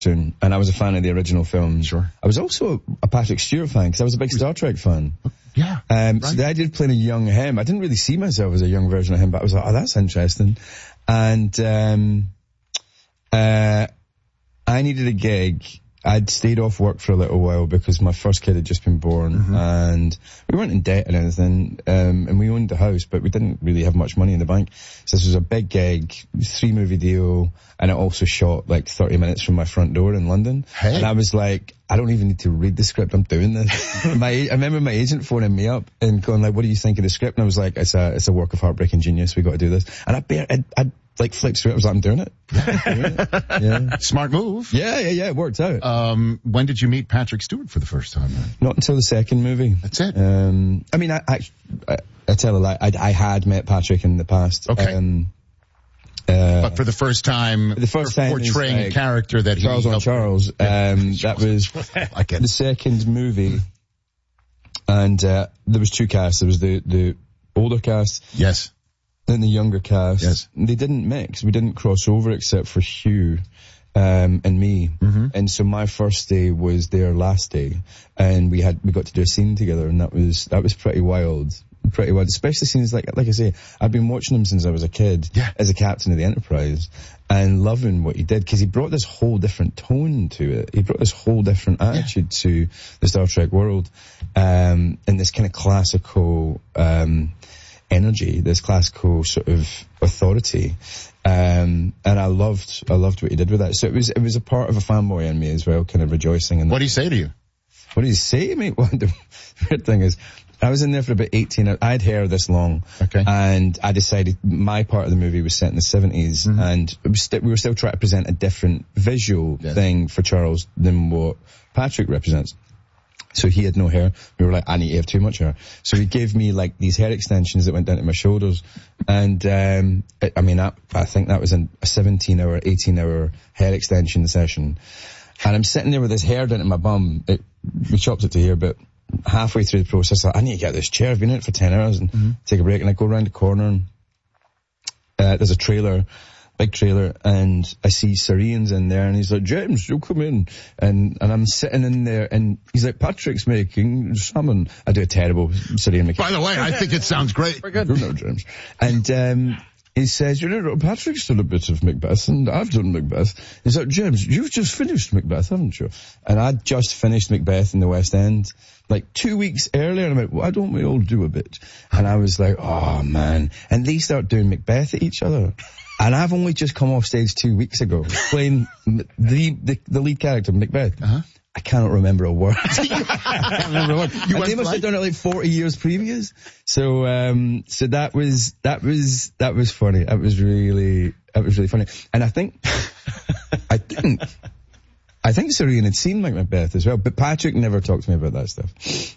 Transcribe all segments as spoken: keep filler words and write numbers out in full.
and I was a fan of the original film. Sure. I was also a Patrick Stewart fan because I was a big Star Trek fan. Yeah. Um, right. So the idea of playing a young him, I didn't really see myself as a young version of him, but I was like, oh, that's interesting. And um, uh, I needed a gig. I'd stayed off work for a little while because my first kid had just been born, mm-hmm. and we weren't in debt or anything, um, and we owned the house, but we didn't really have much money in the bank. So this was a big gig, three movie deal, and it also shot like thirty minutes from my front door in London. Hey. And I was like, I don't even need to read the script, I'm doing this. my, I remember my agent phoning me up and going like, what do you think of the script? And I was like, it's a, it's a work of heartbreaking genius, we got to do this. And I, I, I like flicked through it, I was like, I'm doing it. Yeah. Smart move. Yeah, yeah, yeah, it worked out. Um, when did you meet Patrick Stewart for the first time? Man? Not until the second movie. That's it? Um, I mean, I, I, I, I tell a lie, I, I had met Patrick in the past. Okay. Um, uh, but for the first time, the first time portraying like a character that Charles he on helped Charles, um, that was I get the second movie. And, uh, there was two casts. There was the, the older cast. Yes. Then the younger cast. Yes. They didn't mix. We didn't cross over except for Hugh, um, and me. Mm-hmm. And so my first day was their last day. And we had, we got to do a scene together, and that was, that was pretty wild. Pretty wild. Especially scenes like, like I say, I've been watching him since I was a kid. Yeah. As a captain of the Enterprise. And loving what he did, because he brought this whole different tone to it. He brought this whole different attitude yeah. to the Star Trek world. Um, and this kind of classical, um, energy, this classical sort of authority. Um, and I loved, I loved what he did with that. So it was, it was a part of a fanboy in me as well, kind of rejoicing. In what did he say to you? What did he say to me? Well, the weird thing is, I was in there for about eighteen hours. I had hair this long. Okay. And I decided my part of the movie was set in the seventies, mm-hmm. and it was st- we were still trying to present a different visual yes. thing for Charles than what Patrick represents. So he had no hair. We were like, I need to have too much hair. So he gave me like these hair extensions that went down to my shoulders. And, um, I, I mean, I, I think that was a seventeen hour, eighteen hour hair extension session. And I'm sitting there with this hair down to my bum. It, we chopped it to here, but halfway through the process, I, like, I need to get this chair. I've been in it for ten hours and mm-hmm. take a break. And I go around the corner and, uh, there's a trailer. Big trailer, and I see Sirian's in there, and he's like, James, you'll come in. And, and I'm sitting in there, and he's like, Patrick's making salmon. I do a terrible Sirian making. By the way, I think it sounds great. We're good. You know, James. And, um, he says, you know, Patrick's done a bit of Macbeth, and I've done Macbeth. He's like, James, you've just finished Macbeth, haven't you? And I'd just finished Macbeth in the West End, like two weeks earlier, and I'm like, why don't we all do a bit? And I was like, oh man. And they start doing Macbeth at each other. And I've only just come off stage two weeks ago playing the the, the lead character, Macbeth. Uh-huh. I cannot remember a word. I can't remember a word. You and they must have done it like forty years previous. So, um, so that was, that was, that was funny. That was really, that was really funny. And I think, I think, I think Sirian had seen Macbeth as well, but Patrick never talked to me about that stuff.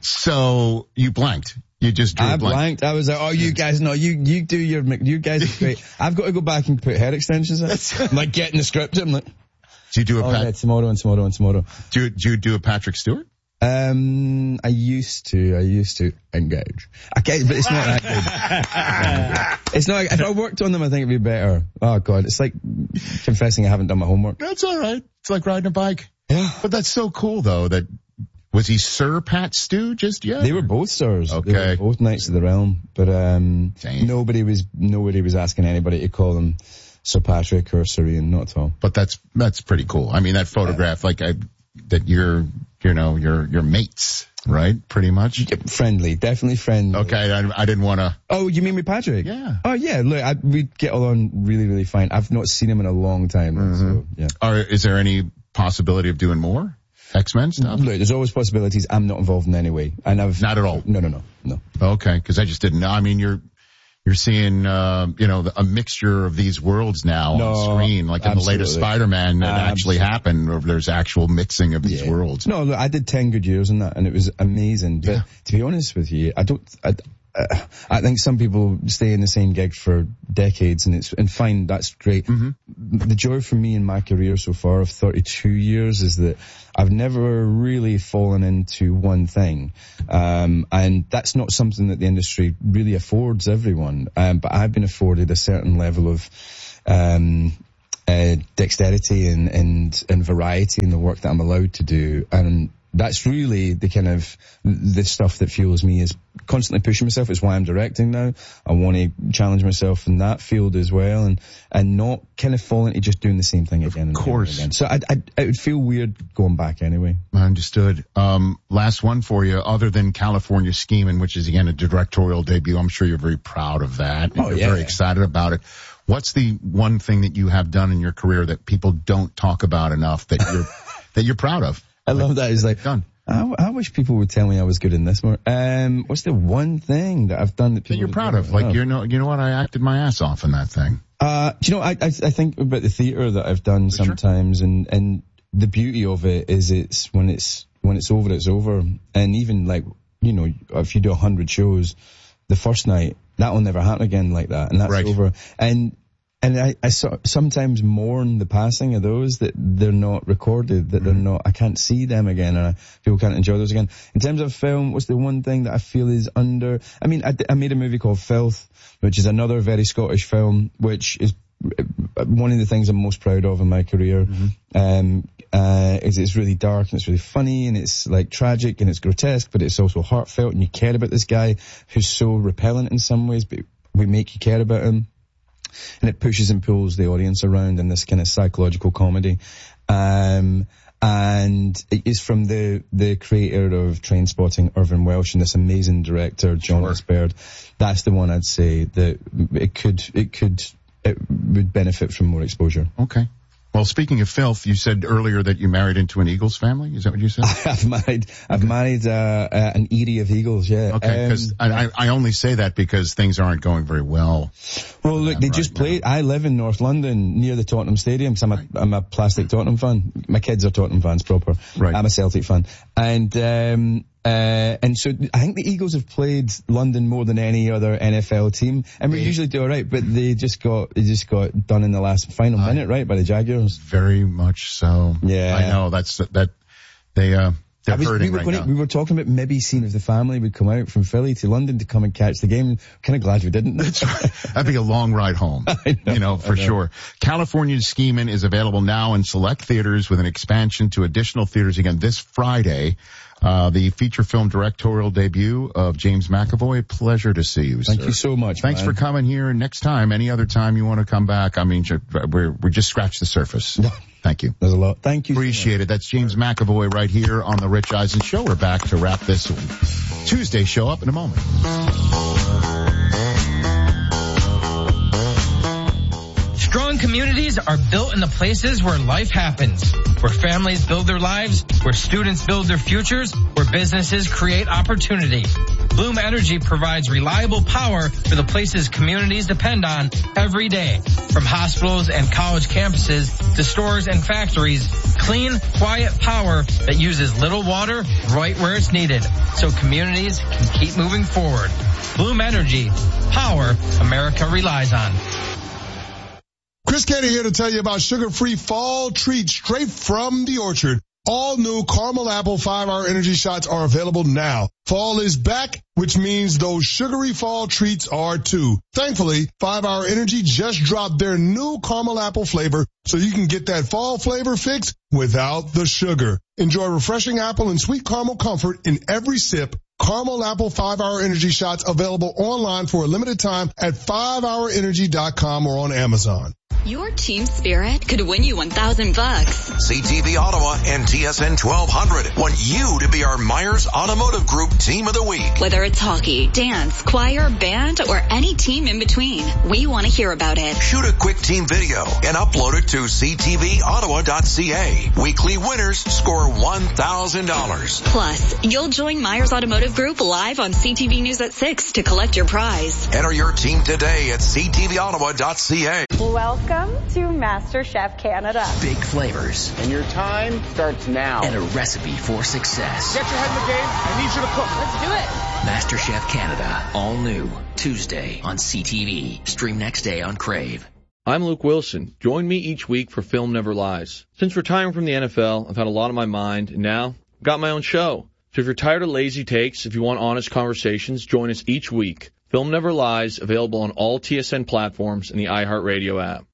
So you blanked. You just drew I blank. blanked. I was like, oh, you guys, no, you, you do your, you guys are great. I've got to go back and put hair extensions in. I'm like getting the script. I'm like, do you do a, oh, Pat- yeah, tomorrow and tomorrow and tomorrow. Do you, do you do a Patrick Stewart? Um, I used to, I used to engage. I can't, but it's not that good. It's not, if I worked on them, I think it'd be better. Oh God, it's like confessing I haven't done my homework. That's alright. It's like riding a bike. Yeah. But that's so cool though that, was he Sir Pat Stew just yet? They were both stars. Okay. They were both Knights of the Realm. But, um, Dang. nobody was, nobody was asking anybody to call them Sir Patrick or Sirian, not at all. But that's, that's pretty cool. I mean, that photograph, like I, that you're, you know, you're, you're mates, right? Pretty much. Yeah, friendly, definitely friendly. Okay. I, I didn't want to. Oh, you mean with Patrick? Yeah. Oh yeah, look, I, we get along really, really fine. I've not seen him in a long time. Mm-hmm. So, yeah. Are, is there any possibility of doing more? X-Men stuff? Look, there's always possibilities. I'm not involved in any way. And I've not at all. No, no, no, no. Okay, because I just didn't know. I mean, you're you're seeing, uh, you know, a mixture of these worlds now no, on screen, like in absolutely. the latest Spider-Man that absolutely. actually happened, or there's actual mixing of these yeah. worlds. No, look, I did ten good years in that, and it was amazing. But yeah. to be honest with you, I don't. I, Uh, I think some people stay in the same gig for decades, and it's and fine, that's great. Mm-hmm. The joy for me in my career so far of thirty-two years is that I've never really fallen into one thing, um, and that's not something that the industry really affords everyone. Um, but I've been afforded a certain level of um, uh, dexterity and, and, and variety in the work that I'm allowed to do. And that's really the kind of, the stuff that fuels me, is constantly pushing myself. It's why I'm directing now. I want to challenge myself in that field as well, and, and not kind of fall into just doing the same thing again and of course. again. So I, I, it would feel weird going back anyway. I understood. Um, last one for you, other than California Schemin', which is again a directorial debut. I'm sure you're very proud of that. Oh, you're yeah. very excited about it. What's the one thing that you have done in your career that people don't talk about enough that you're, that you're proud of? I love that. It's like, done. I, I wish people would tell me I was good in this more. Um, what's the one thing that I've done that people that you're proud of? Like, you know, you know what? I acted my ass off in that thing. Uh, do you know, I, I, I think about the theatre that I've done For sometimes, sure. and, and the beauty of it is it's, when it's, when it's over, it's over. And even like, you know, if you do a hundred shows, the first night, that will never happen again like that. And that's right. over. And, And I, I so, sometimes mourn the passing of those, that they're not recorded, that they're not, I can't see them again, and I, people can't enjoy those again. In terms of film, what's the one thing that I feel is under, I mean, I, I made a movie called Filth, which is another very Scottish film, which is one of the things I'm most proud of in my career. Mm-hmm. Um, uh, is it's really dark and it's really funny and it's like tragic and it's grotesque, but it's also heartfelt, and you care about this guy who's so repellent in some ways, but we make you care about him. And it pushes and pulls the audience around in this kind of psychological comedy. Um, and it is from the, the creator of Trainspotting, Irvine Welsh, and this amazing director, John S. Baird. That's the one I'd say that it could, it could, it would benefit from more exposure. Okay. Well, speaking of filth, you said earlier that you married into an Eagles family. Is that what you said? I've married, I've okay. married, uh, uh, an Erie of Eagles, yeah. Okay, because um, I, I only say that because things aren't going very well. Well, look, they right just played, now. I live in North London, near the Tottenham Stadium, because I'm a, right. I'm a plastic Tottenham fan. My kids are Tottenham fans, proper. Right. I'm a Celtic fan. And, um, Uh, and so I think the Eagles have played London more than any other N F L team, and we usually do alright, but they just got, they just got done in the last final uh, minute, right, by the Jaguars. Very much so. Yeah. I know, that's, that, they, uh, they're was, hurting we were right gonna, now. We were talking about maybe seeing if the family would come out from Philly to London to come and catch the game. Kind of glad we didn't. That's right. That'd be a long ride home. I know, you know, for know. sure. California Schemin' is available now in select theaters with an expansion to additional theaters again this Friday. Uh, the feature film directorial debut of James McAvoy. Pleasure to see you, Thank sir. you so much, Thanks man. for coming here. Next time, any other time you want to come back, I mean, we're, we just scratched the surface. Thank you. There's a lot. Thank you. Appreciate so it. That's James McAvoy right here on The Rich Eisen Show. We're back to wrap this Tuesday show up in a moment. Strong communities are built in the places where life happens, where families build their lives, where students build their futures, where businesses create opportunity. Bloom Energy provides reliable power for the places communities depend on every day. From hospitals and college campuses to stores and factories, clean, quiet power that uses little water right where it's needed, so communities can keep moving forward. Bloom Energy, power America relies on. Chris Canty here to tell you about sugar-free fall treats straight from the orchard. All new caramel apple five-hour energy shots are available now. Fall is back, which means those sugary fall treats are too. Thankfully, five-hour Energy just dropped their new caramel apple flavor, so you can get that fall flavor fix without the sugar. Enjoy refreshing apple and sweet caramel comfort in every sip. Caramel Apple five-hour Energy shots available online for a limited time at five hour energy dot com or on Amazon. Your team spirit could win you one thousand bucks. C T V Ottawa and T S N twelve hundred want you to be our Myers Automotive Group Team of the Week. Whether it's hockey, dance, choir, band, or any team in between, we want to hear about it. Shoot a quick team video and upload it to c t v ottawa dot c a. Weekly winners score one thousand dollars. Plus, you'll join Myers Automotive Group live on C T V News at six to collect your prize. Enter your team today at c t v ottawa dot c a. Welcome to MasterChef Canada. Big flavors. And your time starts now. And a recipe for success. Get your head in the game. I need you to cook. Let's do it. MasterChef Canada. All new. Tuesday on C T V. Stream next day on Crave. I'm Luke Wilson. Join me each week for Film Never Lies. Since retiring from the N F L, I've had a lot on my mind, and now I've got my own show. So if you're tired of lazy takes, if you want honest conversations, join us each week. Film Never Lies, available on all T S N platforms and the iHeartRadio app.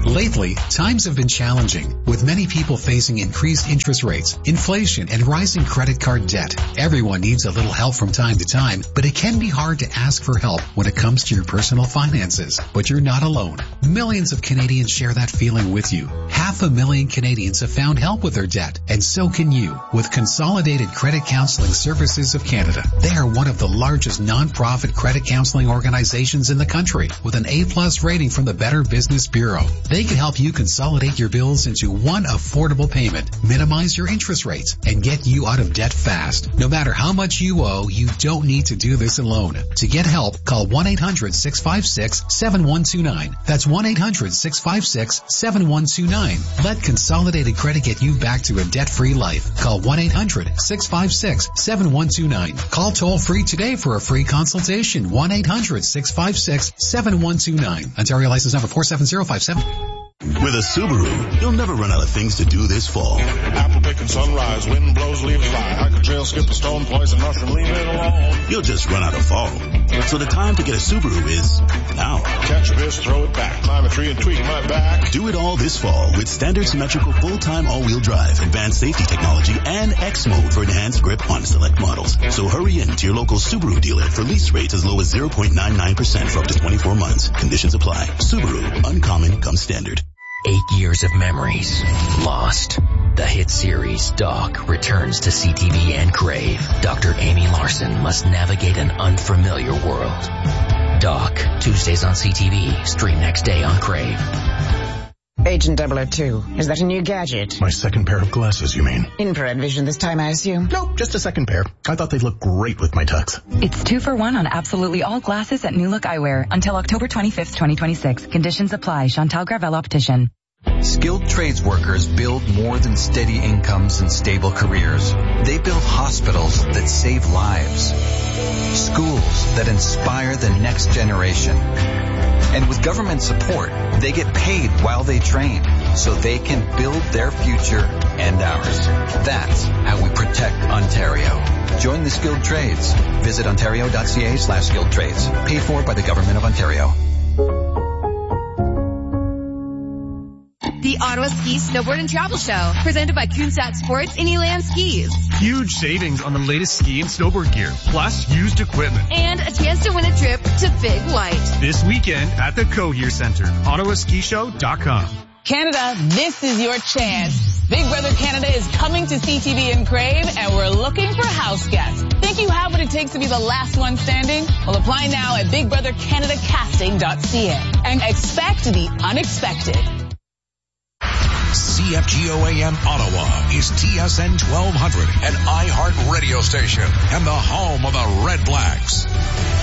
Lately, times have been challenging, with many people facing increased interest rates, inflation, and rising credit card debt. Everyone needs a little help from time to time, but it can be hard to ask for help when it comes to your personal finances. But you're not alone. Millions of Canadians share that feeling with you. Half a million Canadians have found help with their debt, and so can you with Consolidated Credit Counseling Services of Canada. They are one of the largest non-profit credit counseling organizations in the country with an A-plus rating from the Better Business Bureau. They can help you consolidate your bills into one affordable payment, minimize your interest rates, and get you out of debt fast. No matter how much you owe, you don't need to do this alone. To get help, call one eight hundred six five six seven one two nine. That's one eight hundred six five six seven one two nine. Let Consolidated Credit get you back to a debt-free life. Call one eight hundred six five six seven one two nine. Call toll free today for a free consultation. one eight hundred six five six seven one two nine. Ontario license number four seven zero five seven. With a Subaru, you'll never run out of things to do this fall. Apple picking sunrise, wind blows, leaves fly. Hike a trail, skip a stone, poison mushroom, leave it alone. You'll just run out of fall. So the time to get a Subaru is now. Catch a fish, throw it back, climb a tree and tweak my back. Do it all this fall with standard symmetrical full-time all-wheel drive, advanced safety technology, and X mode for enhanced grip on select models. So hurry in to your local Subaru dealer for lease rates as low as zero point nine nine percent for up to twenty-four months. Conditions apply. Subaru, uncommon comes standard. Eight years of memories lost. The hit series Doc returns to C T V and Crave. Doctor Amy Larson must navigate an unfamiliar world. Doc, Tuesdays on C T V. Stream next day on Crave. Agent double oh two, is that a new gadget? My second pair of glasses, you mean? Infrared vision this time, I assume? Nope, just a second pair. I thought they'd look great with my tux. It's two for one on absolutely all glasses at New Look Eyewear until October twenty-fifth, twenty twenty-six. Conditions apply. Chantal Gravel Optician. Skilled trades workers build more than steady incomes and stable careers. They build hospitals that save lives, schools that inspire the next generation. And with government support, they get paid while they train so they can build their future and ours. That's how we protect Ontario. Join the skilled trades. Visit ontario.ca slash skilled trades. Paid for by the Government of Ontario. The Ottawa Ski, Snowboard, and Travel Show, presented by Coonsat Sports and Elan Skis. Huge savings on the latest ski and snowboard gear, plus used equipment. And a chance to win a trip to Big White. This weekend at the Cohere Centre, ottawa ski show dot com. Canada, this is your chance. Big Brother Canada is coming to C T V and Crave, and we're looking for house guests. Think you have what it takes to be the last one standing? Well, apply now at big brother canada casting dot c a and expect the unexpected. C F G O A M Ottawa is T S N twelve hundred, an iHeart radio station and the home of the Red Blacks.